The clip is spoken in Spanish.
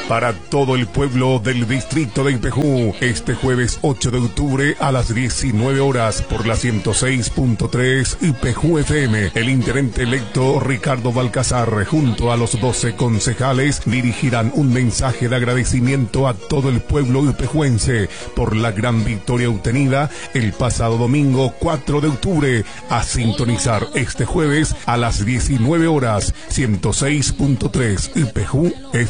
para todo el pueblo del distrito de Ipejú, este jueves 8 de octubre a las 19 horas por la 106.3 Ipejú FM. El intendente electo Ricardo Balcazar junto a los 12 concejales dirigirán un mensaje de agradecimiento a todo el pueblo ipejuense por la gran victoria obtenida el pasado domingo 4 de octubre. A sintonizar este jueves a las 19 horas 106.3 Ipejú FM.